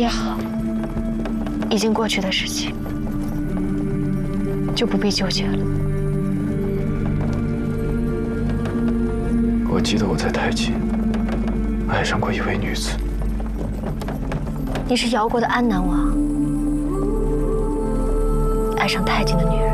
也好，已经过去的事情就不必纠结了。 我记得我在太极爱上过一位女子。 你是尧国的安南王，爱上太监的女人。